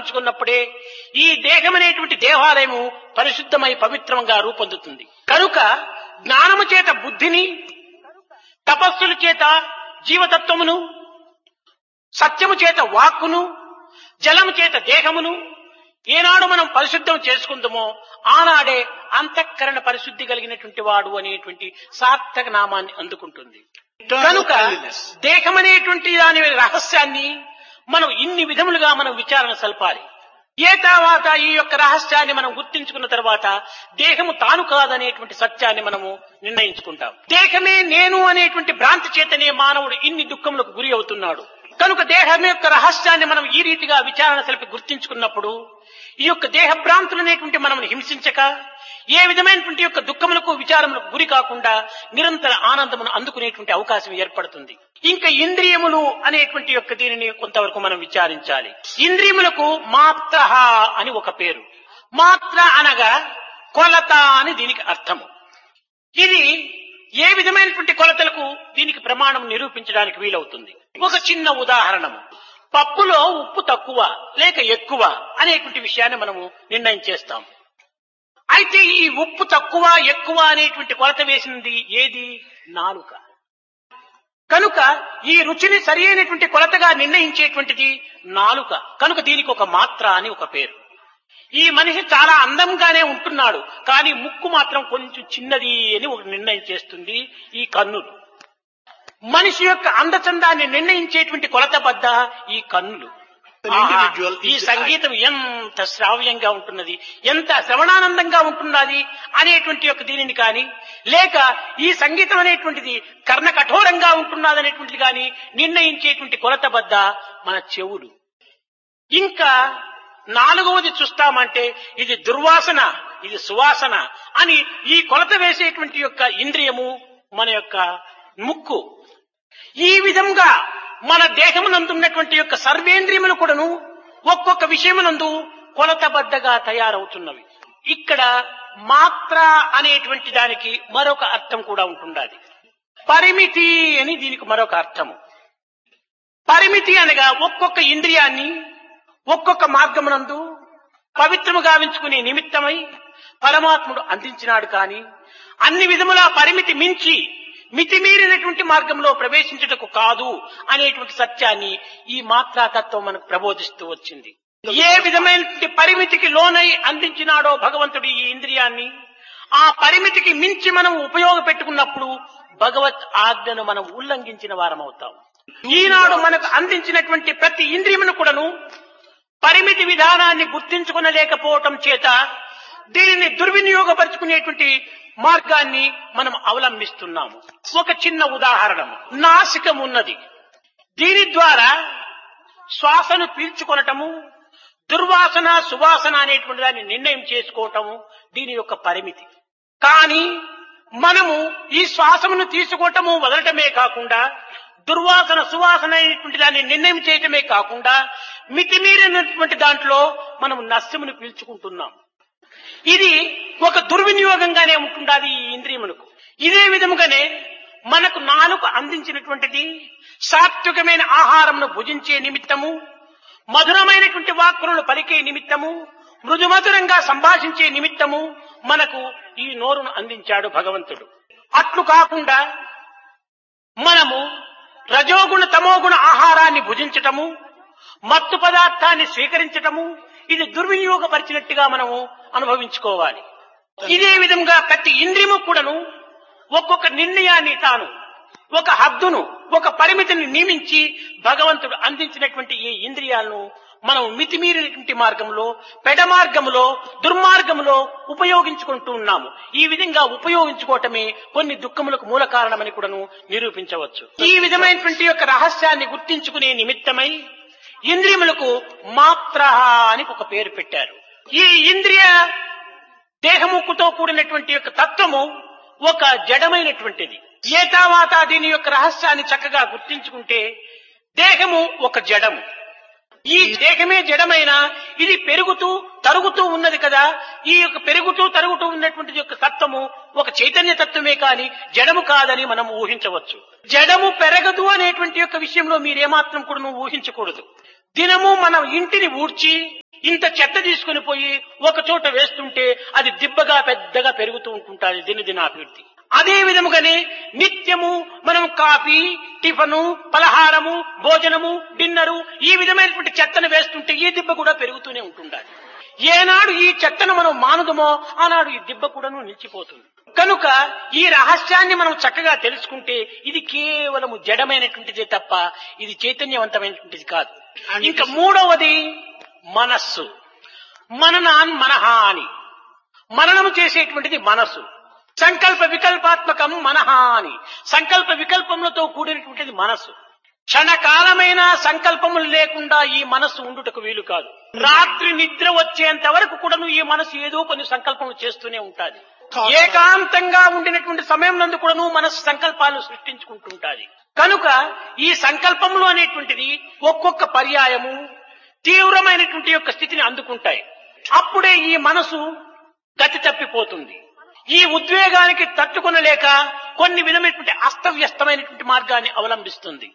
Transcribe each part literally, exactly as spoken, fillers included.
గావించుకున్నప్పుడే ఈ దేహం అనేటువంటి దేవాలయము పరిశుద్ధమై పవిత్రంగా రూపొందుతుంది. కనుక జ్ఞానము చేత బుద్ధిని, తపస్సుల చేత జీవతత్వమును, సత్యము చేత వాక్కును, జలము చేత దేహమును ఏనాడు మనం పరిశుద్ధం చేసుకుందామో ఆనాడే అంతఃకరణ పరిశుద్ధి కలిగినటువంటి వాడు అనేటువంటి సార్థక నామాన్ని అందుకుంటుంది. కనుక దేహం అనేటువంటి దాని రహస్యాన్ని మనం ఇన్ని విధములుగా మనం విచారణ సల్పాలి. ఏ తర్వాత ఈ యొక్క రహస్యాన్ని మనం గుర్తించుకున్న తర్వాత దేహము తాను కాదనేటువంటి సత్యాన్ని మనము నిర్ణయించుకుంటాం. దేహమే నేను అనేటువంటి భ్రాంతి చేతనే మానవుడు ఇన్ని దుఃఖములకు గురి అవుతున్నాడు. కనుక దేహం యొక్క రహస్యాన్ని మనం ఈ రీతిగా విచారణ సలిపి గుర్తించుకున్నప్పుడు ఈ యొక్క దేహ భ్రాంతులు అనేటువంటి మనం హింసించక ఏ విధమైనటువంటి యొక్క దుఃఖములకు విచారములకు గురి కాకుండా నిరంతర ఆనందమును అందుకునేటువంటి అవకాశం ఏర్పడుతుంది. ఇంకా ఇంద్రియములు అనేటువంటి యొక్క దీనిని కొంతవరకు మనం విచారించాలి. ఇంద్రియములకు మాత్ర అని ఒక పేరు. మాత్ర అనగా కొలత అని దీనికి అర్థము. ఇది ఏ విధమైనటువంటి కొలతలకు దీనికి ప్రమాణం నిరూపించడానికి వీలవుతుంది. ఒక చిన్న ఉదాహరణము, పప్పులో ఉప్పు తక్కువ లేక ఎక్కువ అనేటువంటి విషయాన్ని మనము నిర్ణయం చేస్తాం. అయితే ఈ ఉప్పు తక్కువ ఎక్కువ అనేటువంటి కొలత వేసినది ఏది? నాలుక. కనుక ఈ రుచిని సరి అయినటువంటి కొలతగా నిర్ణయించేటువంటిది నాలుక. కనుక దీనికి ఒక మాత్ర అని ఒక పేరు. ఈ మనిషి చాలా అందంగానే ఉంటున్నాడు, కానీ ముక్కు మాత్రం కొంచెం చిన్నది అని ఒక నిర్ణయం చేస్తుంది ఈ కన్నులు. మనిషి యొక్క అందచందాన్ని నిర్ణయించేటువంటి కొలత బద్ద ఈ కన్నులు. ఈ సంగీతం ఎంత శ్రావ్యంగా ఉంటున్నది, ఎంత శ్రవణానందంగా ఉంటున్నది అనేటువంటి యొక్క దీనిని కానీ, లేక ఈ సంగీతం అనేటువంటిది కర్ణ కఠోరంగా ఉంటున్నది అనేటువంటిది కానీ నిర్ణయించేటువంటి కొలత బద్ద మన చెవులు. ఇంకా నాలుగవది చూస్తామంటే ఇది దుర్వాసన, ఇది సువాసన అని ఈ కొలత వేసేటువంటి యొక్క ఇంద్రియము మన యొక్క ముక్కు. ఈ విధంగా మన దేహమునందున్నటువంటి యొక్క సర్వేంద్రియములు కూడాను ఒక్కొక్క విషయమునందు కొలతబద్ధగా తయారవుతున్నవి. ఇక్కడ మాత్ర అనేటువంటి దానికి మరొక అర్థం కూడా ఉంటున్నది. పరిమితి అని దీనికి మరొక అర్థము. పరిమితి అనగా ఒక్కొక్క ఇంద్రియాన్ని ఒక్కొక్క మార్గమునందు పవిత్రము గావించుకునే నిమిత్తమై పరమాత్ముడు అందించినాడు. కానీ అన్ని విధముల పరిమితి మించి మితిమీరినటువంటి మార్గంలో ప్రవేశించుటకు కాదు అనేటువంటి సత్యాన్ని ఈ మాత్రాతత్వం మనకు ప్రబోధిస్తూ వచ్చింది. ఏ విధమైనటువంటి పరిమితికి లోనై అందించినాడో భగవంతుడు ఈ ఇంద్రియాన్ని, ఆ పరిమితికి మించి మనం ఉపయోగపెట్టుకున్నప్పుడు భగవత్ ఆజ్ఞను మనం ఉల్లంఘించిన వారం అవుతాం. ఈనాడు మనకు అందించినటువంటి ప్రతి ఇంద్రియమును కూడాను పరిమితి విధానాన్ని గుర్తించుకునలేకపోవటం చేత దీనిని దుర్వినియోగపరుచుకునేటువంటి మార్గాన్ని మనం అవలంబిస్తున్నాము. ఒక చిన్న ఉదాహరణ, నాసికం ఉన్నది. దీని ద్వారా శ్వాసను పీల్చుకొనటము, దుర్వాసన సువాసన అనేటువంటి దాన్ని నిర్ణయం చేసుకోవటము దీని యొక్క పరిమితి. కానీ మనము ఈ శ్వాసమును తీసుకోవటము వదలటమే కాకుండా దుర్వాసన సువాసన అనేటువంటి దాన్ని నిర్ణయం చేయటమే కాకుండా మితిమీరినటువంటి దాంట్లో మనం నస్యమును పీల్చుకుంటున్నాం. ఇది ఒక దుర్వినియోగంగానే ఉంటుండాలి ఈ ఇంద్రియములకు. ఇదే విధముగానే మనకు నాలుక అందించినటువంటిది సాత్వికమైన ఆహారమును భుజించే నిమిత్తము, మధురమైనటువంటి వాక్కులను పలికే నిమిత్తము, మృదుమధురంగా సంభాషించే నిమిత్తము మనకు ఈ నోరును అందించాడు భగవంతుడు. అట్లు కాకుండా మనము రజోగుణ తమోగుణ ఆహారాన్ని భుజించటము, మత్తు పదార్థాన్ని స్వీకరించటము ఇది దుర్వినియోగపరిచినట్టుగా మనము అనుభవించుకోవాలి. ఇదే విధంగా ప్రతి ఇంద్రియము కూడాను ఒక్కొక్క నిర్ణయాన్ని తాను ఒక హద్దును ఒక పరిమితిని నియమించి భగవంతుడు అందించినటువంటి ఈ ఇంద్రియాలను మనం మితిమీరినటువంటి మార్గంలో, పెడ మార్గంలో, దుర్మార్గంలో ఉపయోగించుకుంటూ ఉన్నాము. ఈ విధంగా ఉపయోగించుకోవటమే కొన్ని దుఃఖములకు మూల కారణమని కూడాను నిరూపించవచ్చు. ఈ విధమైనటువంటి యొక్క రహస్యాన్ని గుర్తించుకునే నిమిత్తమై ఇంద్రియములకు మాత్ర అని ఒక పేరు పెట్టారు. ఈ ఇంద్రియ దేహముక్కుతో కూడినటువంటి యొక్క తత్వము ఒక జడమైనటువంటిది. ఏ తర్వాత దీని యొక్క రహస్యాన్ని చక్కగా గుర్తించుకుంటే దేహము ఒక జడము. ఈ దేహమే జడమైన ఇది పెరుగుతూ తరుగుతూ ఉన్నది కదా. ఈ యొక్క పెరుగుతూ తరుగుతూ ఉన్నటువంటి యొక్క తత్వము ఒక చైతన్య తత్వమే కాని జడము కాదని మనం ఊహించవచ్చు. జడము పెరగదు అనేటువంటి యొక్క విషయంలో మీరేమాత్రం కూడా నువ్వు ఊహించకూడదు. దినము మనం ఇంటిని ఊడ్చి ఇంత చెత్త తీసుకుని పోయి ఒక చోట వేస్తుంటే అది దిబ్బగా పెద్దగా పెరుగుతూ ఉంటుంటుంది దినదినాభివృద్ధి. అదే విధముగానే నిత్యము మనం కాఫీ, టిఫను, పలహారము, భోజనము, డిన్నరు ఈ విధమైనటువంటి చెత్తను వేస్తుంటే ఈ దిబ్బ కూడా పెరుగుతూనే ఉంటుండాలి. ఏనాడు ఈ చెత్తను మనం మానుదమో ఆనాడు ఈ దిబ్బ కూడాను నిలిచిపోతుంది. కనుక ఈ రహస్యాన్ని మనం చక్కగా తెలుసుకుంటే ఇది కేవలము జడమైనటువంటిదే తప్ప ఇది చైతన్యవంతమైనటువంటిది కాదు. ఇంకా మూడవది మనస్సు. మననాన్ మనహ అని మననము చేసేటువంటిది మనస్సు. సంకల్ప వికల్పాత్మకం మనహ అని సంకల్ప వికల్పములతో కూడినటువంటిది మనస్సు. క్షణకాలమైన సంకల్పములు లేకుండా ఈ మనస్సు ఉండుటకు వీలు కాదు. రాత్రి నిద్ర వచ్చేంత వరకు కూడాను ఈ మనస్సు ఏదో కొన్ని సంకల్పములు చేస్తూనే ఉంటాది. ఏకాంతంగా ఉండినటువంటి సమయం నందు కూడాను మనస్సు సంకల్పాలను సృష్టించుకుంటుంటాది. కనుక ఈ సంకల్పములు అనేటువంటిది ఒక్కొక్క పర్యాయము తీవ్రమైనటువంటి యొక్క స్థితిని అందుకుంటాయి. అప్పుడే ఈ మనసు గతి తప్పిపోతుంది. ఈ ఉద్వేగానికి తట్టుకొనలేక కొన్ని విధమైనటువంటి అస్తవ్యస్తమైనటువంటి మార్గాన్ని అవలంబిస్తుంది.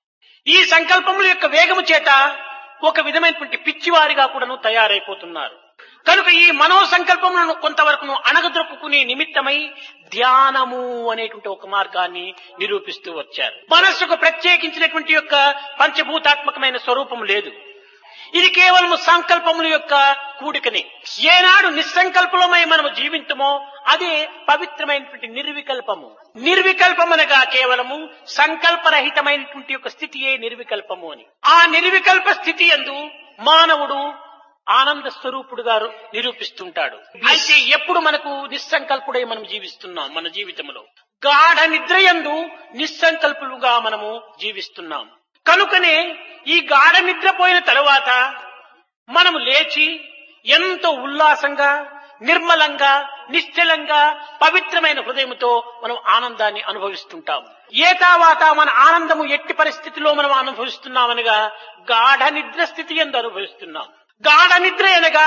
ఈ సంకల్పముల యొక్క వేగము చేత ఒక విధమైనటువంటి పిచ్చివారిగా కూడాను తయారైపోతున్నారు. కనుక ఈ మనో సంకల్పములను కొంతవరకు అణగదొక్కుకునే నిమిత్తమై ధ్యానము అనేటువంటి ఒక మార్గాన్ని నిరూపిస్తూ వచ్చారు. మనస్సుకు ప్రత్యేకించినటువంటి యొక్క పంచభూతాత్మకమైన స్వరూపం లేదు. ఇది కేవలం సంకల్పముల యొక్క కూడికనే. ఏనాడు నిస్సంకల్పమై మనము జీవించమో అదే పవిత్రమైనటువంటి నిర్వికల్పము. నిర్వికల్పమనగా కేవలము సంకల్పరహితమైనటువంటి యొక్క స్థితియే నిర్వికల్పము అని. ఆ నిర్వికల్ప స్థితి యందు మానవుడు ఆనంద స్వరూపుడుగా నిరూపిస్తుంటాడు. అయితే ఎప్పుడు మనకు నిస్సంకల్పుడై మనం జీవిస్తున్నాం. మన జీవితంలో గాఢ నిద్రయందు నిస్సంకల్పులుగా మనము జీవిస్తున్నాం. కనుకనే ఈ గాఢ నిద్రపోయిన తరువాత మనము లేచి ఎంతో ఉల్లాసంగా, నిర్మలంగా, నిశ్చలంగా, పవిత్రమైన హృదయంతో మనం ఆనందాన్ని అనుభవిస్తుంటాం. ఏతావాత మన ఆనందము ఎట్టి పరిస్థితిలో మనం అనుభవిస్తున్నామనగా గాఢ నిద్ర స్థితి యందు అనుభవిస్తున్నాం. గాఢ నిద్ర అనగా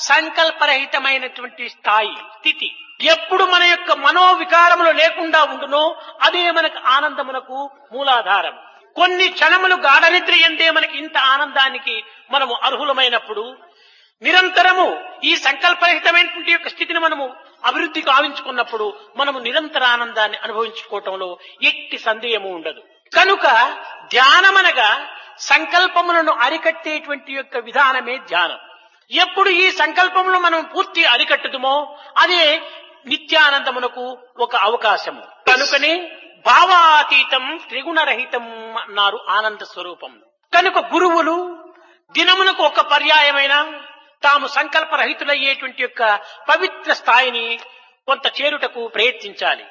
సంకల్పరహితమైనటువంటి స్థాయి స్థితి. ఎప్పుడు మన యొక్క మనోవికారములు లేకుండా ఉండునో అదే మనకు ఆనందమునకు మూలాధారం. కొన్ని క్షణములు గాఢ నిద్ర ఎందే మనకి ఇంత ఆనందానికి మనము అర్హులమైనప్పుడు నిరంతరము ఈ సంకల్పరహితమైనటువంటి యొక్క స్థితిని మనము అభివృద్ధి గావించుకున్నప్పుడు మనము నిరంతర ఆనందాన్ని అనుభవించుకోవటంలో ఎట్టి సందేహము ఉండదు. కనుక ధ్యానమనగా సంకల్పములను అరికట్టేటువంటి యొక్క విధానమే ధ్యానం. ఎప్పుడు ఈ సంకల్పములను మనం పూర్తి అరికట్టుదుమో అదే నిత్యానందమునకు ఒక అవకాశము. కనుకనే భావాతీతం త్రిగుణరహితం అన్నారు ఆనంద స్వరూపం. కనుక గురువులు దినమునకు ఒక పర్యాయమైన తాము సంకల్పరహితులయ్యేటువంటి యొక్క పవిత్ర స్థాయిని కొంత చేరుటకు ప్రయత్నించాలి.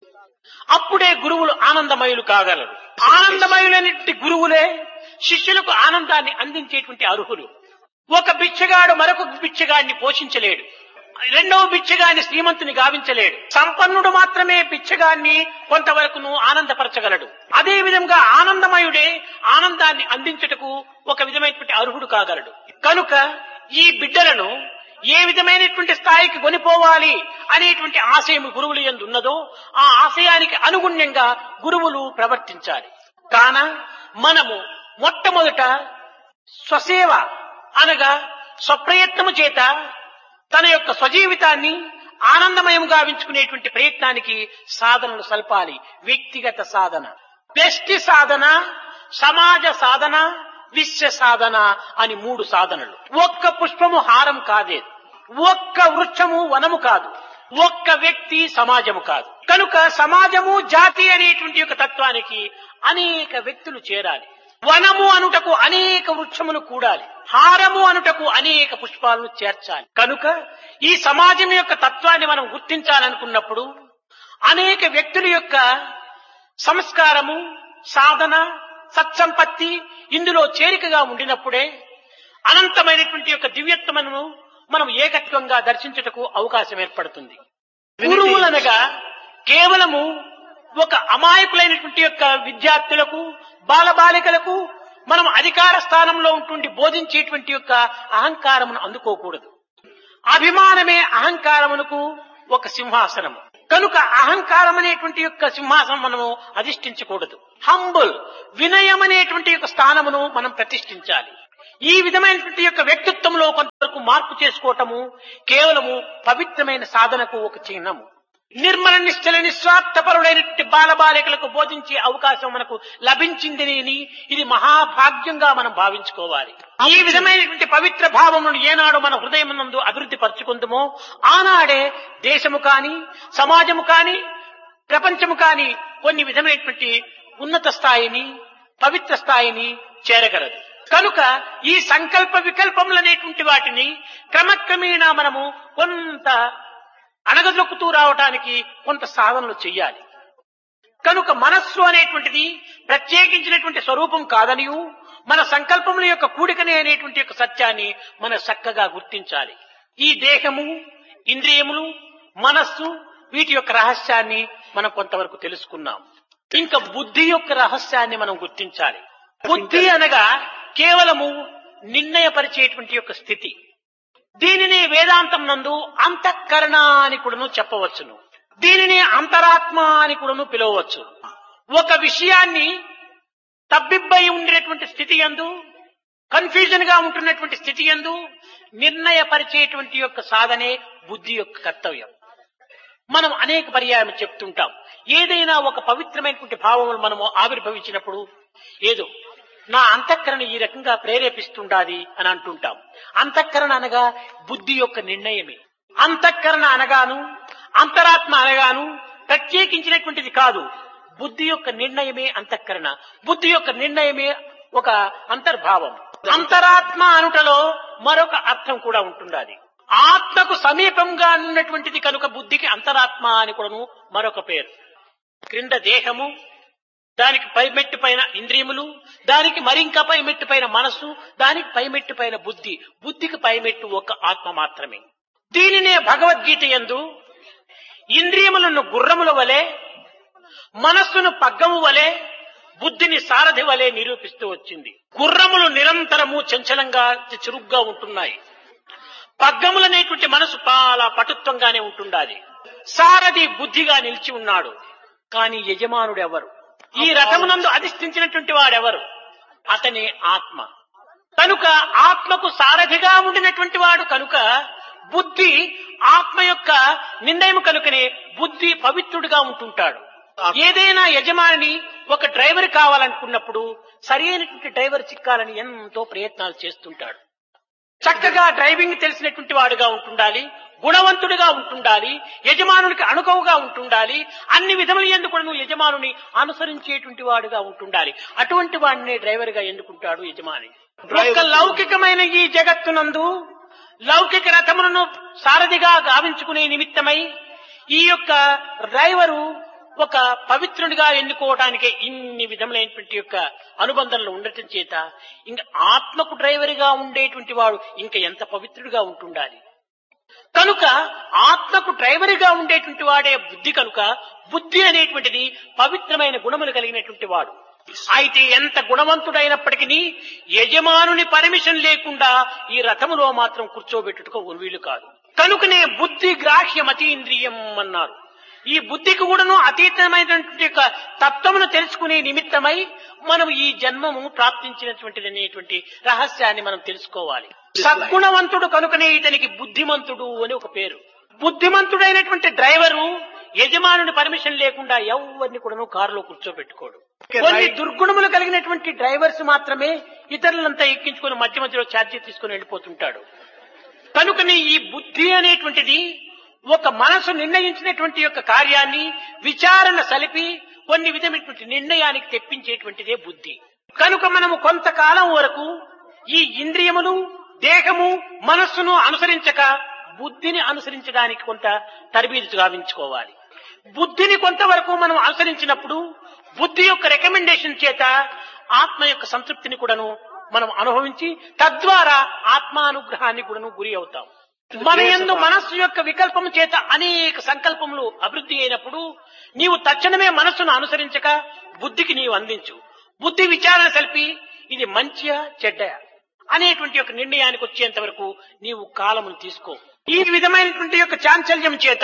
అప్పుడే గురువులు ఆనందమయులు కాగలరు. ఆనందమయులైనటువంటి గురువులే శిష్యులకు ఆనందాన్ని అందించేటువంటి అర్హులు. ఒక బిచ్చగాడు మరొక బిచ్చగాడిని పోషించలేడు. రెండవ బిచ్చగాడిని శ్రీమంతుని గావించలేడు. సంపన్నుడు మాత్రమే బిచ్చగాడిని కొంతవరకును ఆనందపరచగలడు. అదే విధంగా ఆనందమయుడే ఆనందాన్ని అందించుటకు ఒక విధమైనటువంటి అర్హుడు కాగలడు. కనుక ఈ బిడ్డలను ఏ విధమైనటువంటి స్థాయికి కొనిపోవాలి అనేటువంటి ఆశయం గురువుల యందు ఉన్నదో ఆ ఆశయానికి అనుగుణ్యంగా గురువులు ప్రవర్తించాలి. కాన మనము మొట్టమొదట స్వసేవ అనగా స్వప్రయత్నము చేత తన యొక్క స్వజీవితాన్ని ఆనందమయం గావించుకునేటువంటి ప్రయత్నానికి సాధనలు సల్పాలి. వ్యక్తిగత సాధన, వ్యష్టి సాధన, సమాజ సాధన, విశ్వ సాధన అని మూడు సాధనలు. ఒక్క పుష్పము హారం కాదే, ఒక్క వృక్షము వనము కాదు, ఒక్క వ్యక్తి సమాజము కాదు. కనుక సమాజము జాతి అనేటువంటి యొక్క తత్వానికి అనేక వ్యక్తులు చేరాలి. వనము అనుటకు అనేక వృక్షములు కూడాలి. హారము అనుటకు అనేక పుష్పాలను చేర్చాలి. కనుక ఈ సమాజం యొక్క తత్వాన్ని మనం గుర్తించాలనుకున్నప్పుడు అనేక వ్యక్తుల యొక్క సంస్కారము, సాధన, సత్సంపత్తి ఇందులో చేరికగా ఉండినప్పుడే అనంతమైనటువంటి యొక్క దివ్యత్వమును మనం ఏకత్వంగా దర్శించుటకు అవకాశం ఏర్పడుతుంది. గురువులనగా కేవలము ఒక అమాయకులైనటువంటి యొక్క విద్యార్థులకు, బాలబాలికలకు మనం అధికార స్థానంలో ఉంటుండి బోధించేటువంటి యొక్క అహంకారమును అందుకోకూడదు. అభిమానమే అహంకారమునకు ఒక సింహాసనము. కనుక అహంకారం అనేటువంటి యొక్క సింహాసనం మనము అధిష్ఠించకూడదు. హంబుల్, వినయం అనేటువంటి యొక్క స్థానమును మనం ప్రతిష్ఠించాలి. ఈ విధమైనటువంటి యొక్క వ్యక్తిత్వంలో కొంత మార్పు చేసుకోవటము కేవలము పవిత్రమైన సాధనకు ఒక చిహ్నము. నిర్మల నిశ్చల నిస్వార్థపరుడైనటువంటి బాలబాలికలకు బోధించే అవకాశం మనకు లభించిందని ఇది మహాభాగ్యంగా మనం భావించుకోవాలి. ఈ విధమైనటువంటి పవిత్ర భావమును ఏనాడు మన హృదయం నందు అభివృద్ధి పరుచుకుందామో ఆనాడే దేశము కాని సమాజము కాని ప్రపంచము కాని కొన్ని విధమైనటువంటి ఉన్నత స్థాయిని పవిత్ర స్థాయిని చేరగలదు. కనుక ఈ సంకల్ప వికల్పములనేటువంటి వాటిని క్రమక్రమేణా మనము కొంత అణగదొక్కుతూ రావటానికి కొంత సాధనలు చెయ్యాలి. కనుక మనస్సు అనేటువంటిది ప్రత్యేకించినటువంటి స్వరూపం కాదనియు మన సంకల్పముల యొక్క కూడికనే అనేటువంటి యొక్క సత్యాన్ని మనం చక్కగా గుర్తించాలి. ఈ దేహము ఇంద్రియములు మనస్సు వీటి యొక్క రహస్యాన్ని మనం కొంతవరకు తెలుసుకున్నాం. ఇంకా బుద్ధి యొక్క రహస్యాన్ని మనం గుర్తించాలి. బుద్ధి అనగా కేవలము నిర్ణయపరిచేటువంటి యొక్క స్థితి. దీనిని వేదాంతం నందు అంతఃకరణ అని కూడాను చెప్పవచ్చును. దీనిని అంతరాత్మ అని కూడాను పిలవవచ్చు. ఒక విషయాన్ని తబ్బిబ్బై ఉండినటువంటి స్థితి యందు కన్ఫ్యూజన్ గా ఉంటున్నటువంటి స్థితి యందు నిర్ణయపరిచేటువంటి యొక్క సాధనే బుద్ధి యొక్క కర్తవ్యం. మనం అనేక పర్యాయం చెప్తుంటాం. ఏదైనా ఒక పవిత్రమైనటువంటి భావములు మనము ఆవిర్భవించినప్పుడు ఏదో నా అంతఃకరణ ఈ రకంగా ప్రేరేపిస్తుండాది అని అంటుంటాం. అంతఃకరణ అనగా బుద్ధి యొక్క నిర్ణయమే. అంతఃకరణ అనగాను అంతరాత్మ అనగాను ప్రత్యేకించినటువంటిది కాదు. బుద్ధి యొక్క నిర్ణయమే అంతఃకరణ. బుద్ధి యొక్క నిర్ణయమే ఒక అంతర్భావం. అంతరాత్మ అనుటలో మరొక అర్థం కూడా ఉంటుండాలి. ఆత్మకు సమీపంగా ఉన్నటువంటిది కనుక బుద్ధికి అంతరాత్మ అని కూడాను మరొక పేరు. క్రింద దేహము, దానికి పైమెట్టు పైన ఇంద్రియములు, దానికి మరింకా పైమెట్టు పైన మనస్సు, దానికి పైమెట్టు పైన బుద్ధి. బుద్ధికి పైమెట్టు ఒక ఆత్మ మాత్రమే. దీనినే భగవద్గీత యందు ఇంద్రియములను గుర్రముల వలె, మనస్సును పగ్గము వలె, బుద్ధిని సారథి వలె నిరూపిస్తూ వచ్చింది. గుర్రములు నిరంతరము చంచలంగా చురుగ్గా ఉంటున్నాయి. పగ్గములనేటువంటి మనసు చాలా పటుత్వంగానే ఉంటుండాలి. సారథి బుద్ధిగా నిలిచి ఉన్నాడు. కానీ యజమానుడు ఎవరు? ఈ రథమునందు అధిష్ఠించినటువంటి వాడెవరు? అతనే ఆత్మ. కనుక ఆత్మకు సారథిగా ఉండినటువంటి వాడు కనుక బుద్ధి ఆత్మ యొక్క నిర్ణయం కనుకనే బుద్ధి పవిత్రుడిగా ఉంటుంటాడు. ఏదైనా యజమాని ఒక డ్రైవర్ కావాలనుకున్నప్పుడు సరైనటువంటి డ్రైవర్ చిక్కాలని ఎంతో ప్రయత్నాలు చేస్తుంటాడు. చక్కగా డ్రైవింగ్ తెలిసినటువంటి వాడుగా ఉంటుండాలి, గుణవంతుడిగా ఉంటుండాలి, యజమానునికి అనుకవుగా ఉంటుండాలి, అన్ని విధములు ఎందుకు నువ్వు యజమానుని అనుసరించేటువంటి వాడుగా ఉంటుండాలి. అటువంటి వాడిని డ్రైవర్ గా ఎందుకుంటాడు యజమాని. ఒక లౌకికమైన ఈ జగత్తునందు లౌకిక రథములను సారథిగా గావించుకునే నిమిత్తమై ఈ యొక్క డ్రైవరు ఒక పవిత్రుడిగా ఎన్నుకోవటానికి ఇన్ని విధములైనటువంటి యొక్క అనుబంధనలు ఉండటం చేత ఇంకా ఆత్మకు డ్రైవర్గా ఉండేటువంటి వాడు ఇంకా ఎంత పవిత్రుడిగా ఉంటుండాలి. కనుక ఆత్మకు డ్రైవర్గా ఉండేటువంటి వాడే బుద్ధి. కనుక బుద్ధి అనేటువంటిది పవిత్రమైన గుణములు కలిగినటువంటి వాడు. అయితే ఎంత గుణవంతుడైనప్పటికీ యజమానుని పర్మిషన్ లేకుండా ఈ రథములో మాత్రం కూర్చోబెట్టుటకు వీలు కాదు. కనుకనే బుద్ధి గ్రాహ్యమతీంద్రియం అన్నారు. ఈ బుద్ధికి కూడాను అతీతమైనటువంటి యొక్క తత్వమును తెలుసుకునే నిమిత్తమై మనం ఈ జన్మము ప్రాప్తించినటువంటిది అనేటువంటి రహస్యాన్ని మనం తెలుసుకోవాలి. సద్గుణవంతుడు కనుకనే ఇతనికి బుద్ధిమంతుడు అని ఒక పేరు. బుద్ధిమంతుడైనటువంటి డ్రైవరు యజమానుని పర్మిషన్ లేకుండా ఎవరిని కూడాను కారులో కూర్చోబెట్టుకోడు. కొన్ని దుర్గుణములు కలిగినటువంటి డ్రైవర్స్ మాత్రమే ఇతరులంతా ఎక్కించుకుని మధ్య మధ్యలో ఛార్జీ తీసుకుని వెళ్ళిపోతుంటాడు. కనుకనే ఈ బుద్ధి అనేటువంటిది ఒక మనసు నిర్ణయించినటువంటి యొక్క కార్యాన్ని విచారణ సలిపి కొన్ని విధమైనటువంటి నిర్ణయానికి తెప్పించేటువంటిదే బుద్ధి. కనుక మనము కొంతకాలం వరకు ఈ ఇంద్రియములు, దేహము, మనస్సును అనుసరించక బుద్ధిని అనుసరించడానికి కొంత తరబీదు గావించుకోవాలి. బుద్ధిని కొంతవరకు మనం అనుసరించినప్పుడు బుద్ధి యొక్క రికమెండేషన్ చేత ఆత్మ యొక్క సంతృప్తిని కూడాను మనం అనుభవించి తద్వారా ఆత్మానుగ్రహాన్ని కూడాను గురి అవుతాం. మన యందు మనస్సు యొక్క వికల్పము చేత అనేక సంకల్పములు అభివృద్ధి అయినప్పుడు నీవు తక్షణమే మనస్సును అనుసరించక బుద్ధికి నీవు అందించు. బుద్ధి విచారణ సలిపి ఇది మంచియా చెడ్డయా అనేటువంటి యొక్క నిర్ణయానికి వచ్చేంత వరకు నీవు కాలమును తీసుకో. ఈ విధమైనటువంటి యొక్క చాంచల్యం చేత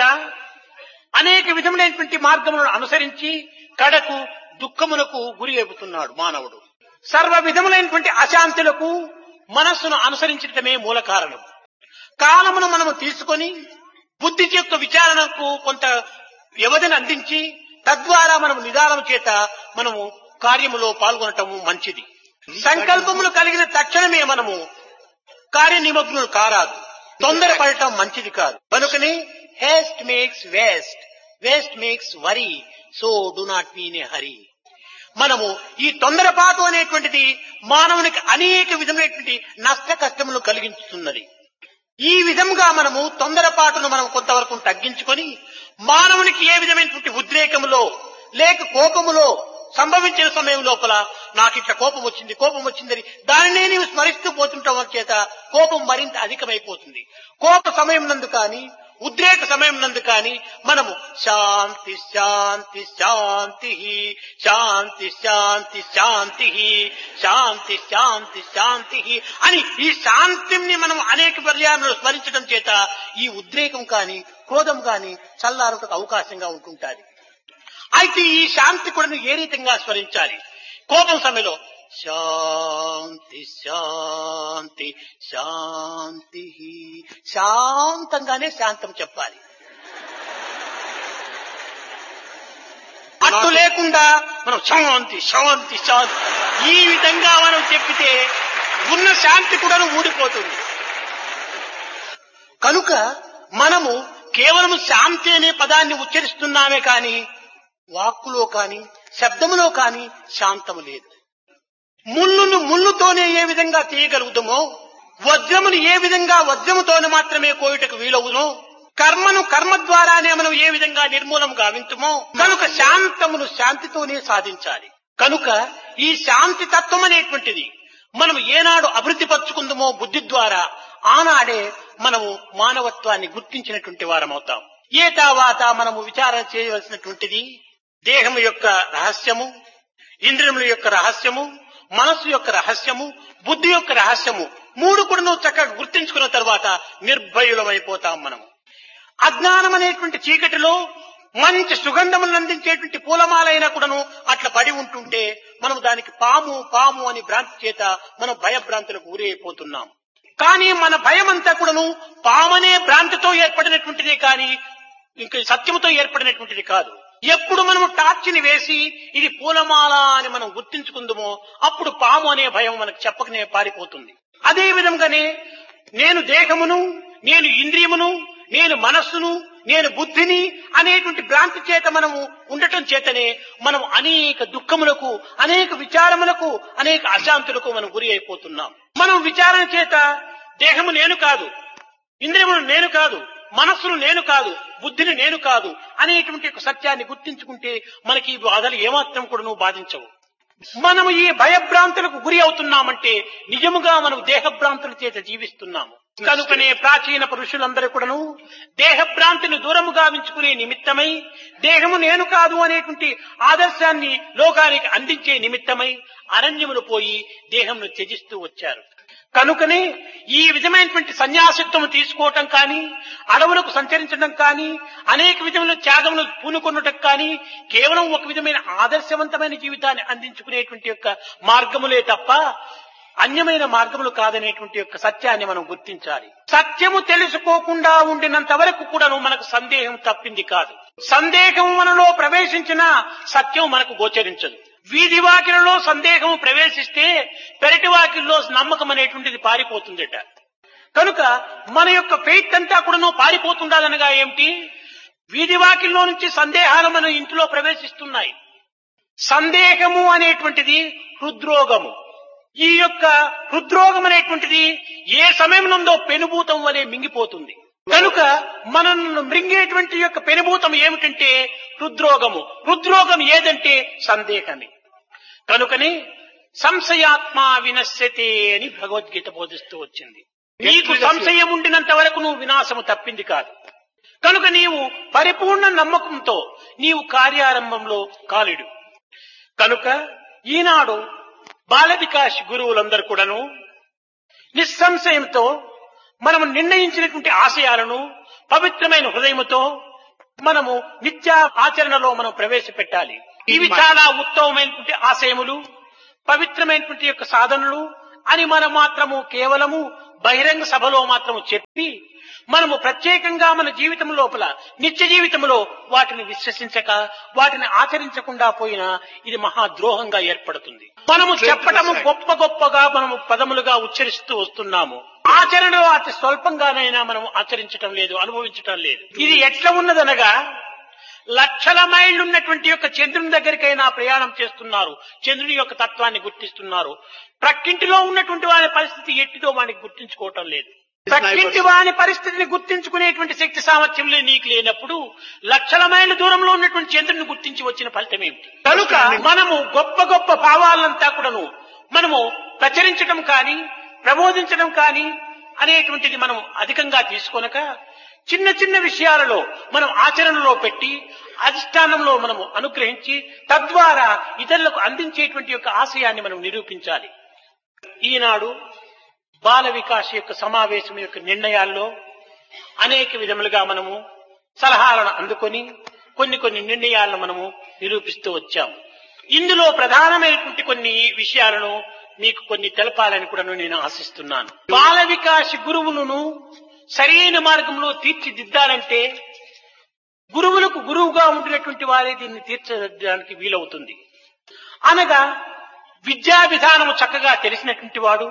అనేక విధములైనటువంటి మార్గములను అనుసరించి కడకు దుఃఖమునకు గురి అయిపోతున్నాడు మానవుడు. సర్వ విధములైనటువంటి అశాంతులకు మనస్సును అనుసరించటమే మూల కారణం. కాలమును మనము తీసుకొని బుద్ధి యొక్క విచారణకు కొంత వ్యవధిని అందించి తద్వారా మనము నిదానం చేత మనము కార్యములో పాల్గొనటము మంచిది. సంకల్పములు కలిగిన తక్షణమే మనము కార్యనిమగ్నులు కారాదు. తొందరపడటం మంచిది కాదు. కనుకనే Heist makes waste, waste makes worry, so do not be in a హరీ. మనము ఈ తొందరపాటు అనేటువంటిది మానవునికి అనేక విధమైనటువంటి నష్ట కష్టములు కలిగించుతున్నది. ఈ విధంగా మనము తొందరపాటును మనం కొంతవరకు తగ్గించుకొని మానవునికి ఏ విధమైనటువంటి ఉద్రేకములో లేక కోపములో సంభవించిన సమయం లోపల నాకు ఇట్లా కోపం వచ్చింది కోపం వచ్చిందని దానినే నీవు స్మరిస్తూ పోతుంటాం చేత కోపం మరింత అధికమైపోతుంది. కోప సమయం నందు కానీ ఉద్రేక సమయం నందు కానీ మనము శాంతి శాంతి శాంతి శాంతి శాంతి శాంతి శాంతి శాంతి శాంతి అని ఈ శాంతిని మనం అనేక పర్యాయాలు స్మరించడం చేత ఈ ఉద్రేకం కానీ క్రోధం కానీ చల్లారుటకు అవకాశంగా ఉంటుంటారు. అయితే ఈ శాంతి కూడా ఏ రీతిగా స్మరించాలి? కోపం సమయంలో శాంతి శాంతి శాంతి శాంతంగానే శాంతం చెప్పాలి. అట్టు లేకుండా మనం శాంతి శాంతి శాంతి ఈ విధంగా మనం చెప్పితే ఉన్న శాంతి కూడా ఊడిపోతుంది. కనుక మనము కేవలం శాంతి అనే పదాన్ని ఉచ్చరిస్తున్నామే కాని వాక్కులో కాని శబ్దములో కాని శాంతము లేదు. ముళ్ళును ముళ్ళుతోనే ఏ విధంగా తీయగలుగుతామో, వజ్రమును ఏ విధంగా వజ్రముతోనే మాత్రమే కోయుటకు వీలవునో, కర్మను కర్మ ద్వారానే మనం ఏ విధంగా నిర్మూలం గావింతుమో, కనుక శాంతమును శాంతితోనే సాధించాలి. కనుక ఈ శాంతి తత్వం అనేటువంటిది మనం ఏనాడు అభివృద్ధి పరుచుకుందామో బుద్ధి ద్వారా ఆనాడే మనము మానవత్వాన్ని గుర్తించినటువంటి వారమవుతాం. ఏ తర్వాత మనము విచారణ చేయవలసినటువంటిది దేహము యొక్క రహస్యము, ఇంద్రియముల యొక్క రహస్యము, మనస్సు యొక్క రహస్యము, బుద్ధి యొక్క రహస్యము మూడు కూడా నువ్వు చక్కగా గుర్తించుకున్న తర్వాత నిర్భయులమైపోతాం. మనము అజ్ఞానం అనేటువంటి చీకటిలో మంచి సుగంధములను అందించేటువంటి పూలమాలైనా కూడాను అట్లా పడి ఉంటుంటే మనం దానికి పాము పాము అని భ్రాంతి చేత మనం భయభ్రాంతులకు ఊరైపోతున్నాం. కానీ మన భయం అంతా కూడాను పామనే భ్రాంతితో ఏర్పడినటువంటిదే కానీ ఇంకా సత్యముతో ఏర్పడినటువంటిది కాదు. ఎప్పుడు మనము టార్చిని వేసి ఇది పూలమాల అని మనం గుర్తించుకుందామో అప్పుడు పాము అనే భయం మనకు చెప్పకనే పారిపోతుంది. అదే విధంగానే నేను దేహమును, నేను ఇంద్రియమును, నేను మనస్సును, నేను బుద్ధిని అనేటువంటి భ్రాంతి చేత మనము ఉండటం చేతనే మనం అనేక దుఃఖములకు, అనేక విచారములకు, అనేక అశాంతులకు మనం గురి అయిపోతున్నాం. మనం విచారణ చేత దేహము నేను కాదు, ఇంద్రియములు నేను కాదు, మనస్సును నేను కాదు, బుద్ధిని నేను కాదు అనేటువంటి సత్యాన్ని గుర్తించుకుంటే మనకి ఈ బాధలు ఏమాత్రం కూడా నువ్వు బాధించవు. మనము ఈ భయభ్రాంతులకు గురి అవుతున్నామంటే నిజముగా మనం దేహభ్రాంతుల చేత జీవిస్తున్నాము. కనుకనే ప్రాచీన పురుషులందరూ కూడాను దేహభ్రాంతిని దూరము గావించుకునే నిమిత్తమై దేహము నేను కాదు అనేటువంటి ఆదర్శాన్ని లోకానికి అందించే నిమిత్తమై అరణ్యములు పోయి దేహమును త్యజిస్తూ వచ్చారు. కనుకనే ఈ విధమైనటువంటి సన్యాసిత్వం తీసుకోవటం కానీ, అడవులకు సంచరించడం కానీ, అనేక విధమైన త్యాగములు పూనుకొనటం కానీ కేవలం ఒక విధమైన ఆదర్శవంతమైన జీవితాన్ని అందించుకునేటువంటి యొక్క మార్గములే తప్ప అన్యమైన మార్గములు కాదనేటువంటి యొక్క సత్యాన్ని మనం గుర్తించాలి. సత్యము తెలుసుకోకుండా ఉండినంత వరకు కూడాను మనకు సందేహం తప్పింది కాదు. సందేహం మనలో ప్రవేశించినా సత్యం మనకు గోచరించదు. వీధి వాకిలలో సందేహం ప్రవేశిస్తే పెరటి వాకిల్లో నమ్మకం అనేటువంటిది పారిపోతుందట. కనుక మన యొక్క ఫెయిత్ అంతా కూడా పారిపోతుండాలనగా ఏమిటి? వీధి వాకిల్లో నుంచి సందేహాలు మన ఇంటిలో ప్రవేశిస్తున్నాయి. సందేహము అనేటువంటిది హృద్రోగము. ఈ యొక్క హృద్రోగం అనేటువంటిది ఏ సమయం నందో పెనుభూతం వలె మింగిపోతుంది. కనుక మనల్ని మృంగేటువంటి యొక్క పెనుభూతం ఏమిటంటే హృద్రోగము. హృద్రోగం ఏదంటే సందేహమే. కనుకనే సంశయాత్మ వినశ్యతే అని భగవద్గీత బోధిస్తూ వచ్చింది. నీకు సంశయం ఉండినంత వరకు నువ్వు వినాశము తప్పింది కాదు. కనుక నీవు పరిపూర్ణ నమ్మకంతో నీవు కార్యారంభంలో కాలిడు. కనుక ఈనాడు బాల వికాస్ గురువులందరూ కూడాను నిస్సంశయంతో మనము నిర్ణయించినటువంటి ఆశయాలను పవిత్రమైన హృదయముతో మనము నిత్య ఆచరణలో మనం ప్రవేశపెట్టాలి. ఇవి చాలా ఉత్తమమైనటువంటి ఆశయములు, పవిత్రమైనటువంటి యొక్క సాధనలు అని మనం మాత్రము కేవలము బహిరంగ సభలో మాత్రము చెప్పి మనము ప్రత్యేకంగా మన జీవితం లోపల నిత్య జీవితంలో వాటిని విశ్వసించక వాటిని ఆచరించకుండా పోయినా ఇది మహాద్రోహంగా ఏర్పడుతుంది. మనము చెప్పటము గొప్ప గొప్పగా మనము పదములుగా ఉచ్చరిస్తూ వస్తున్నాము. ఆచరణలో అతి స్వల్పంగానైనా మనం ఆచరించటం లేదు, అనుభవించటం లేదు. ఇది ఎట్లా ఉన్నదనగా లక్షల మైళ్ళు ఉన్నటువంటి యొక్క చంద్రుని దగ్గరికైనా ప్రయాణం చేస్తున్నారు, చంద్రుని యొక్క తత్వాన్ని గుర్తిస్తున్నారు. ప్రక్కింటిలో ఉన్నటువంటి వారి పరిస్థితి ఎట్టిదో వానికి గుర్తించుకోవటం లేదు. ప్రక్కింటి వాని పరిస్థితిని గుర్తించుకునేటువంటి శక్తి సామర్థ్యం నీకు లేనప్పుడు లక్షల మైళ్ళ దూరంలో ఉన్నటువంటి చంద్రుని గుర్తించి వచ్చిన ఫలితం ఏమిటి? కనుక మనము గొప్ప గొప్ప భావాలంతా కూడాను మనము ప్రచురించడం కానీ ప్రబోధించడం కానీ అనేటువంటిది మనం అధికంగా తీసుకొనక చిన్న చిన్న విషయాలలో మనం ఆచరణలో పెట్టి అధిష్టానంలో మనము అనుగ్రహించి తద్వారా ఇతరులకు అందించేటువంటి యొక్క ఆశయాన్ని మనం నిరూపించాలి. ఈనాడు బాల వికాస్ యొక్క సమావేశం యొక్క నిర్ణయాల్లో అనేక విధములుగా మనము సలహాలను అందుకొని కొన్ని కొన్ని నిర్ణయాలను మనము నిరూపిస్తూ వచ్చాము. ఇందులో ప్రధానమైనటువంటి కొన్ని విషయాలను మీకు కొన్ని తెలపాలని కూడా నేను ఆశిస్తున్నాను. బాల వికాస్ గురువులను సరైన మార్గంలో తీర్చిదిద్దాలంటే గురువులకు గురువుగా ఉండినటువంటి వారే దీన్ని తీర్చడానికి వీలవుతుంది. అనగా విద్యా విధానము చక్కగా తెలిసినటువంటి వాడు,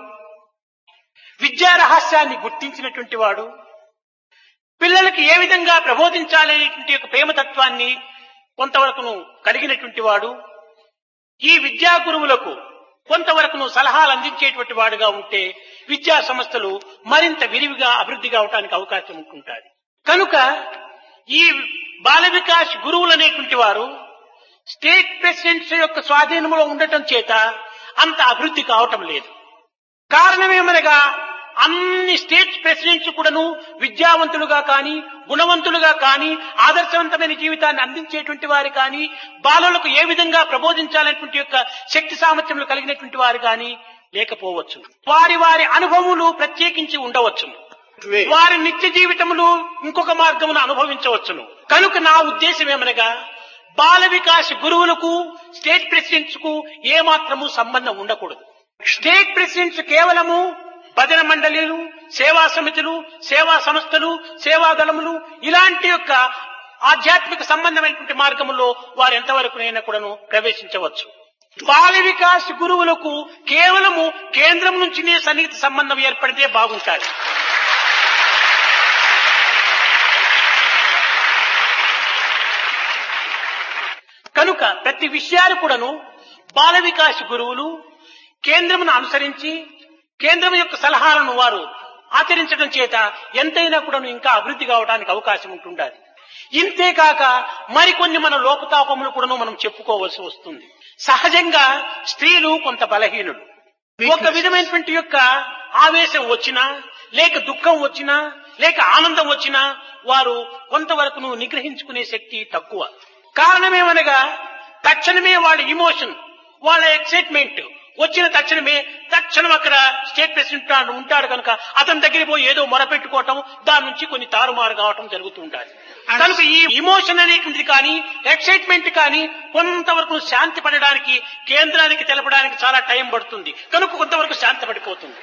విద్యా రహస్యాన్ని గుర్తించినటువంటి వాడు, పిల్లలకి ఏ విధంగా ప్రబోధించాలనేటువంటి యొక్క ప్రేమతత్వాన్ని కొంతవరకును కలిగినటువంటి వాడు, ఈ విద్యా గురువులకు కొంతవరకును సలహాలు అందించేటువంటి వాడుగా ఉంటే విద్యా సంస్థలు మరింత విరివిగా అభివృద్ధి కావడానికి అవకాశం ఉంటుంటుంది. కనుక ఈ బాల వికాస్ గురువులు అనేటువంటి వారు స్టేట్ ప్రెసిడెంట్స్ యొక్క స్వాధీనంలో ఉండటం చేత అంత అభివృద్ధి కావటం లేదు. కారణమేమనగా అన్ని స్టేట్ ప్రెసిడెంట్స్ కూడాను విద్యావంతులుగా కానీ గుణవంతులుగా కానీ ఆదర్శవంతమైన జీవితాన్ని అందించేటువంటి వారు కానీ బాలలకు ఏ విధంగా ప్రబోధించాలనేటువంటి యొక్క శక్తి సామర్థ్యములు కలిగినటువంటి వారు కానీ లేకపోవచ్చు. వారి వారి అనుభవములు ప్రత్యేకించి ఉండవచ్చును, వారి నిత్య జీవితములు ఇంకొక మార్గమును అనుభవించవచ్చును. కనుక నా ఉద్దేశం ఏమనగా బాల వికాస్ గురువులకు స్టేట్ ప్రెసిడెంట్స్ కు ఏమాత్రము సంబంధం ఉండకూడదు. స్టేట్ ప్రెసిడెంట్స్ కేవలము భజన మండలీలు, సేవా సమితులు, సేవా సంస్థలు, సేవా దళములు ఇలాంటి యొక్క ఆధ్యాత్మిక సంబంధమైనటువంటి మార్గంలో వారు ఎంతవరకునైనా కూడాను ప్రవేశించవచ్చు. బాల వికాస్ గురువులకు కేవలము కేంద్రం నుంచినే సన్నిహిత సంబంధం ఏర్పడితే బాగుంటుంది. కనుక ప్రతి విషయాలు కూడాను బాల వికాస్ గురువులు కేంద్రమును అనుసరించి కేంద్రం యొక్క సలహాలను వారు ఆచరించడం చేత ఎంతైనా కూడా ఇంకా అభివృద్ధి కావడానికి అవకాశం ఉంటుండాలి. ఇంతేకాక మరికొన్ని మన లోపతాపములు కూడా మనం చెప్పుకోవాల్సి వస్తుంది. సహజంగా స్త్రీలు కొంత బలహీనులు. ఒక విధమైనటువంటి యొక్క ఆవేశం వచ్చినా లేక దుఃఖం వచ్చినా లేక ఆనందం వచ్చినా వారు కొంతవరకును నిగ్రహించుకునే శక్తి తక్కువ. కారణమేమనగా తక్షణమే వాళ్ళ ఇమోషన్, వాళ్ళ ఎక్సైట్మెంట్ వచ్చిన తక్షణమే తక్షణం అక్కడ స్టేట్ ప్రెసిడెంట్ ఉంటాడు కనుక అతని దగ్గర పోయి ఏదో మొరపెట్టుకోవటం, దాని నుంచి కొన్ని తారుమారు కావటం జరుగుతూ ఉంటాయి. కనుక ఈ ఇమోషన్ అనేటువంటిది కానీ ఎక్సైట్మెంట్ కానీ కొంతవరకు శాంతి పడడానికి కేంద్రానికి తెలపడానికి చాలా టైం పడుతుంది. కనుక కొంతవరకు శాంతి పడిపోతుంది.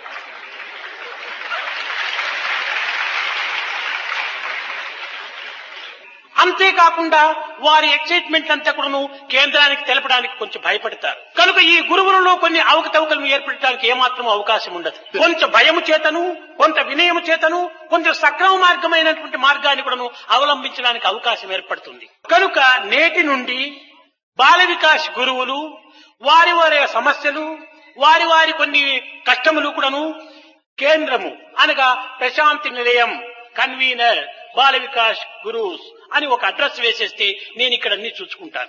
అంతేకాకుండా వారి ఎక్సైట్మెంట్ అంతా కూడాను కేంద్రానికి తెలపడానికి కొంచెం భయపడతారు. కనుక ఈ గురువులలో కొన్ని అవకతవకలను ఏర్పడటానికి ఏమాత్రం అవకాశం ఉండదు. కొంచెం భయము చేతను, కొంత వినయము చేతను, కొంచెం సక్రమ మార్గమైనటువంటి మార్గాన్ని కూడాను అవలంబించడానికి అవకాశం ఏర్పడుతుంది. కనుక నేటి నుండి బాల వికాస్ గురువులు వారి వారి సమస్యలు, వారి వారి కొన్ని కష్టములు కూడాను కేంద్రము అనగా ప్రశాంతి నిలయం కన్వీనర్ బాల వికాస్ గురుస్ అని ఒక అడ్రస్ వేసేస్తే నేను ఇక్కడ అన్ని చూసుకుంటాను.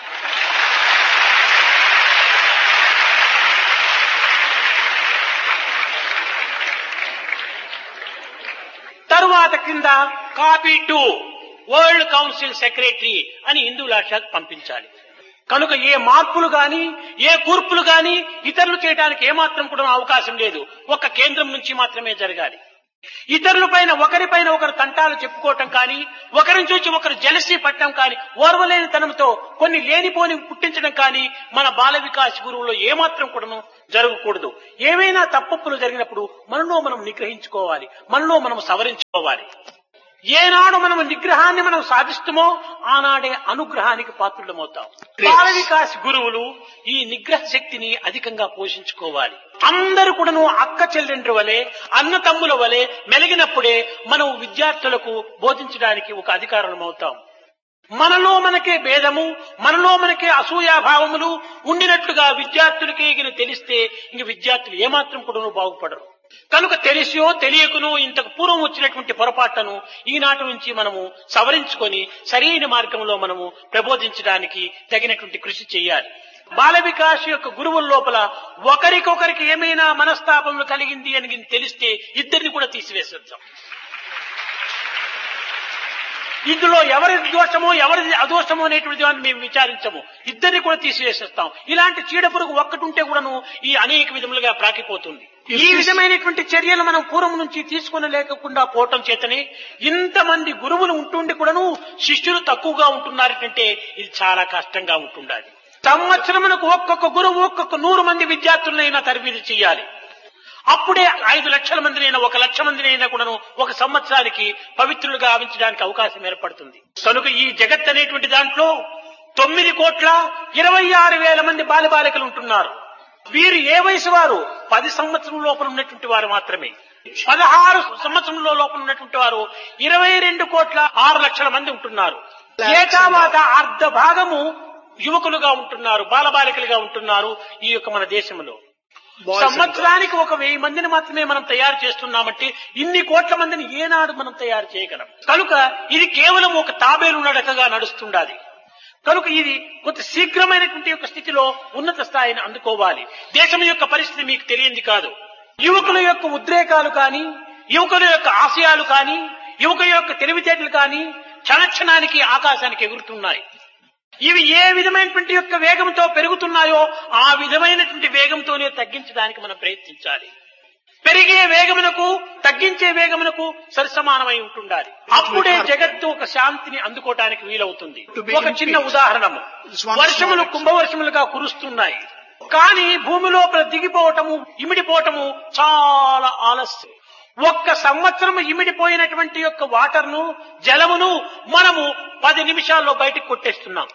తరువాత కింద copy to world council secretary అని హిందూ లాషాకు పంపించాలి. కనుక ఏ మార్పులు గాని ఏ కూర్పులు గాని ఇతరులు చేయడానికి ఏమాత్రం కూడా అవకాశం లేదు. ఒక కేంద్రం నుంచి మాత్రమే జరగాలి. ఇతరుల పైన ఒకరిపైన ఒకరు తంటాలు చెప్పుకోవటం కానీ, ఒకరిని చూసి ఒకరు జలసీ పట్టడం కానీ, ఓర్వలేని తనంతో కొన్ని లేనిపోని పుట్టించడం కానీ మన బాల వికాస్ గురువులో ఏమాత్రం కూడాను జరగకూడదు. ఏమైనా తప్పులు జరిగినప్పుడు మనలో మనం నిగ్రహించుకోవాలి, మనలో మనం సవరించుకోవాలి. ఏనాడు మనం నిగ్రహాన్ని మనం సాధిస్తామో ఆనాడే అనుగ్రహానికి పాత్రులమవుతాం. బాల వికాస్ గురువులు ఈ నిగ్రహ శక్తిని అధికంగా పోషించుకోవాలి. అందరూ కూడాను అక్క చెల్లెండ్రి వలె, అన్న తమ్ముల వలె మెలిగినప్పుడే మనం విద్యార్థులకు బోధించడానికి ఒక అధికారం అవుతాం. మనలో మనకే భేదము, మనలో మనకే అసూయాభావములు ఉండినట్లుగా విద్యార్థులకే తెలిస్తే ఇంక విద్యార్థులు ఏమాత్రం కూడాను బాగుపడరు. కనుక తెలిసో తెలియకునో ఇంతకు పూర్వం వచ్చినటువంటి పొరపాట్లను ఈనాటి నుంచి మనము సవరించుకొని సరైన మార్గంలో మనము ప్రబోధించడానికి తగినటువంటి కృషి చేయాలి. బాల వికాస్ యొక్క గురువుల లోపల ఒకరికొకరికి ఏమైనా మనస్తాపములు కలిగింది అని తెలిస్తే ఇద్దరిని కూడా తీసివేసేద్దాం. ఇందులో ఎవరి దోషమో ఎవరిది అదోషమో అనేటువంటి దాన్ని మేము విచారించము, ఇద్దరిని కూడా తీసివేసేస్తాం. ఇలాంటి చీడ పురుగు ఒక్కటి ఉంటే కూడాను ఈ అనేక విధములుగా ప్రాకిపోతుంది. ఈ విధమైనటువంటి చర్యలు మనం పూర్వం నుంచి తీసుకుని లేకుండా పోవటం చేతనే ఇంతమంది గురువులు ఉంటుండి కూడాను శిష్యులు తక్కువగా ఉంటున్నారంటే ఇది చాలా కష్టంగా ఉంటుండాలి. సంవత్సరమునకు ఒక్కొక్క గురువు ఒక్కొక్క నూరు మంది విద్యార్థులనైనా తరబిది చేయాలి. అప్పుడే ఐదు లక్షల మందినైనా ఒక లక్ష మందినైనా కూడాను ఒక సంవత్సరానికి పవిత్రులుగా ఆవించడానికి అవకాశం ఏర్పడుతుంది. కనుక ఈ జగత్ అనేటువంటి దాంట్లో తొమ్మిది కోట్ల ఇరవై ఆరు వేల మంది బాలబాలికలు ఉంటున్నారు. వీరు ఏ వయసు వారు? పది సంవత్సరం లోపల ఉన్నటువంటి వారు మాత్రమే. పదహారు సంవత్సరంలో లోపల ఉన్నటువంటి వారు ఇరవై రెండు కోట్ల ఆరు లక్షల మంది ఉంటున్నారు. ఏకావాత అర్ధ భాగము యువకులుగా ఉంటున్నారు, బాలబాలికలుగా ఉంటున్నారు ఈ యొక్క మన దేశంలో. సంవత్సరానికి ఒక వెయ్యి మందిని మాత్రమే మనం తయారు చేస్తున్నామంటే ఇన్ని కోట్ల మందిని ఏనాడు మనం తయారు చేయగలం? కనుక ఇది కేవలం ఒక తాబేలు నడకగా నడుస్తుండాలి. కనుక ఇది కొంత శీఘ్రమైనటువంటి యొక్క స్థితిలో ఉన్నత స్థాయిని అందుకోవాలి. దేశం యొక్క పరిస్థితి మీకు తెలియంది కాదు. యువకుల యొక్క ఉద్రేకాలు కానీ, యువకుల యొక్క ఆశయాలు కానీ, యువకుల యొక్క తెలివితేటలు కానీ క్షణక్షణానికి ఆకాశానికి ఎగురుతున్నాయి. ఇవి ఏ విధమైనటువంటి యొక్క వేగంతో పెరుగుతున్నాయో ఆ విధమైనటువంటి వేగంతోనే తగ్గించడానికి మనం ప్రయత్నించాలి. పెరిగే వేగమునకు తగ్గించే వేగమునకు సరిసమానమై ఉంటుండాలి. అప్పుడే జగత్తు ఒక శాంతిని అందుకోవటానికి వీలవుతుంది. ఒక చిన్న ఉదాహరణ, వర్షములు కుంభవర్షములుగా కురుస్తున్నాయి, కానీ భూమి లోపల దిగిపోవటము ఇమిడిపోవటము చాలా ఆలస్యం. ఒక్క సంవత్సరం ఇమిడిపోయినటువంటి యొక్క వాటర్ను జలమును మనము పది నిమిషాల్లో బయటకు కొట్టేస్తున్నాం.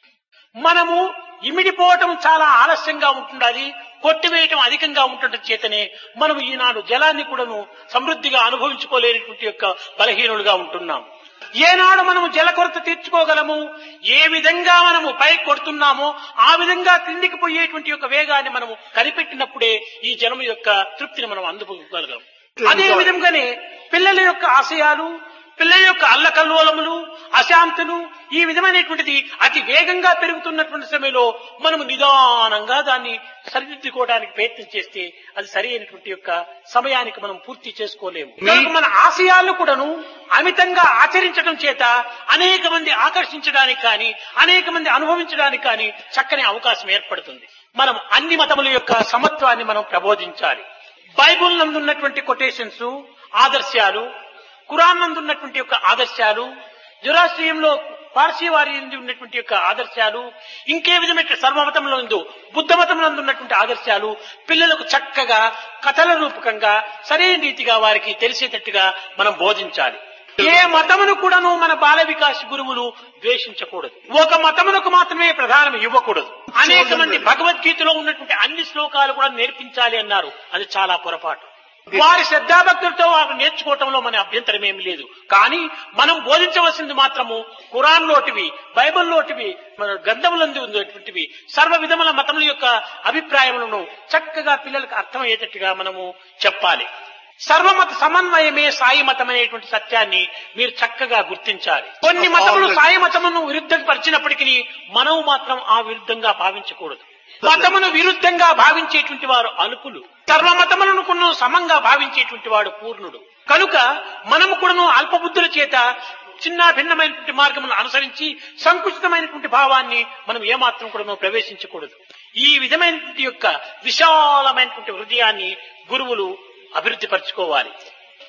మనము ఇమిడిపోవటం చాలా ఆలస్యంగా ఉంటుండాలి, కొట్టివేయటం అధికంగా ఉండటం చేతనే మనం ఈనాడు జలాన్ని కూడాను సమృద్ధిగా అనుభవించుకోలేనటువంటి యొక్క బలహీనులుగా ఉంటున్నాం. ఏనాడు మనము జల కొరత తీర్చుకోగలము, ఏ విధంగా మనము పైకి కొడుతున్నామో ఆ విధంగా క్రిందికి పోయేటువంటి యొక్క వేగాన్ని మనము కనిపెట్టినప్పుడే ఈ జలము యొక్క తృప్తిని మనం అందుకోగలం. అదే విధంగానే పిల్లల యొక్క ఆశయాలు, పిల్లల యొక్క అల్లకల్లోలములు, అశాంతులు ఈ విధమైనటువంటిది అతి వేగంగా పెరుగుతున్నటువంటి సమయంలో మనము నిదానంగా దాన్ని సరిదిద్దుకోవడానికి ప్రయత్నం చేస్తే అది సరి అయినటువంటి యొక్క సమయానికి మనం పూర్తి చేసుకోలేము. కనుక మన ఆశయాలను కూడాను అమితంగా ఆచరించడం చేత అనేక మంది ఆకర్షించడానికి కానీ, అనేక మంది అనుభవించడానికి కానీ చక్కని అవకాశం ఏర్పడుతుంది. మనం అన్ని మతముల యొక్క సమత్వాన్ని మనం ప్రబోధించాలి. బైబుల్ నందున్నటువంటి కొటేషన్స్, ఆదర్శాలు, ఖురాన్ నందున్నటువంటి యొక్క ఆదర్శాలు, జొరాస్ట్రియంలో పార్సీ వారి ఉన్నటువంటి యొక్క ఆదర్శాలు, ఇంకే విధమైన సర్వమతంలో ఉందో బుద్ధ మతంలో ఉన్నటువంటి ఆదర్శాలు పిల్లలకు చక్కగా కథల రూపకంగా సరైన రీతిగా వారికి తెలిసేటట్టుగా మనం బోధించాలి. ఏ మతమును కూడాను మన బాల వికాస్ గురువులు ద్వేషించకూడదు, ఒక మతమునకు మాత్రమే ప్రధానం ఇవ్వకూడదు. అనేక మంది భగవద్గీతలో ఉన్నటువంటి అన్ని శ్లోకాలు కూడా నేర్పించాలి అన్నారు, అది చాలా పొరపాటు. వారి శ్రద్ధాభక్తులతో వారు నేర్చుకోవటంలో మన అభ్యంతరం ఏమి లేదు. కానీ మనం బోధించవలసింది మాత్రము ఖురాన్ లోటివి, బైబిల్ లోటివి, మన గ్రంథములందు ఉన్నటువంటివి సర్వ విధముల మతముల యొక్క అభిప్రాయములను చక్కగా పిల్లలకు అర్థమయ్యేటట్టుగా మనము చెప్పాలి. సర్వమత సమన్వయమే సాయి మతం అనేటువంటి సత్యాన్ని మీరు చక్కగా గుర్తించాలి. కొన్ని మతములు సాయి మతమును విరుద్ధపరిచినప్పటికీ మనము మాత్రం ఆ విరుద్ధంగా భావించకూడదు. మతమును విరుద్ధంగా భావించేటువంటి వారు అల్పులు, సర్వమతములను కూడా సమంగా భావించేటువంటి వాడు పూర్ణుడు. కనుక మనము కూడాను అల్పబుద్ధుల చేత చిన్న భిన్నమైనటువంటి మార్గములను అనుసరించి సంకుచితమైనటువంటి భావాన్ని మనం ఏమాత్రం కూడా ప్రవేశించకూడదు. ఈ విధమైనటువంటి యొక్క విశాలమైనటువంటి హృదయాన్ని గురువులు అభివృద్ధి పరచుకోవాలి.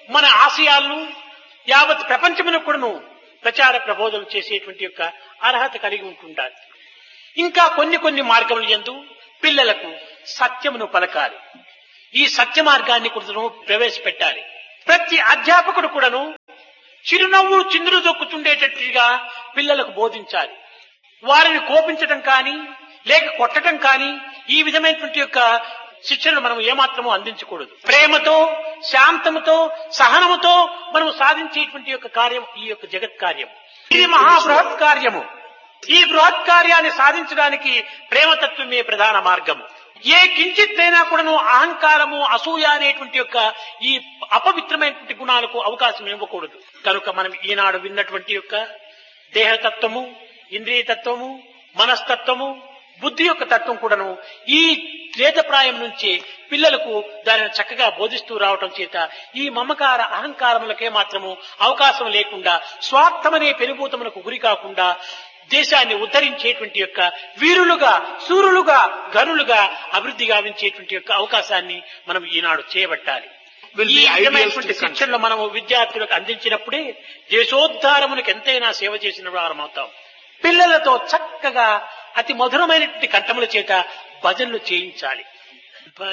మన ఆశయాలను యావత్ ప్రపంచమును కూడాను ప్రచార ప్రబోధనలు చేసేటువంటి యొక్క అర్హత కలిగి ఉంటుండాలి. ఇంకా కొన్ని కొన్ని మార్గములు యందు పిల్లలకు సత్యమును పలకాలి. ఈ సత్య మార్గాన్ని కూడాను ప్రవేశపెట్టాలి. ప్రతి అధ్యాపకుడు కూడాను చిరునవ్వు చిందులు దొక్కుతుండేటట్టుగా పిల్లలకు బోధించాలి. వారిని కోపించటం కానీ లేక కొట్టడం కానీ ఈ విధమైనటువంటి యొక్క శిక్షణను మనం ఏమాత్రమూ అందించకూడదు. ప్రేమతో, శాంతముతో, సహనముతో మనం సాధించేటువంటి యొక్క కార్యం ఈ యొక్క జగత్ కార్యం. ఇది మహాబృహత్ కార్యము. ఈ బృహత్ కార్యాన్ని సాధించడానికి ప్రేమతత్వమే ప్రధాన మార్గము. ఏ కించిత్తైనా కూడాను అహంకారము, అసూయ అనేటువంటి యొక్క ఈ అపవిత్రమైనటువంటి గుణాలకు అవకాశం ఇవ్వకూడదు. కనుక మనం ఈనాడు విన్నటువంటి యొక్క దేహతత్వము, ఇంద్రియతత్వము, మనస్తత్వము, బుద్ధి యొక్క తత్వం కూడాను ఈ త్రేతప్రాయం నుంచి పిల్లలకు దానిని చక్కగా బోధిస్తూ రావటం చేత ఈ మమకార అహంకారములకే మాత్రము అవకాశం లేకుండా స్వార్థమనే పెనుభూతములకు గురి కాకుండా దేశాన్ని ఉద్ధరించేటువంటి యొక్క వీరులుగా, సూరులుగా, గనులుగా అభివృద్ధి గావించేటువంటి యొక్క అవకాశాన్ని మనం ఈనాడు చేయబట్టాలి. ఈ విధమైనటువంటి శిక్షణలో మనము విద్యార్థులకు అందించినప్పుడే దేశోద్ధారములకు ఎంతైనా సేవ చేసిన వారం అవుతాం. పిల్లలతో చక్కగా అతి మధురమైనటువంటి కంఠముల చేత భజనలు చేయించాలి.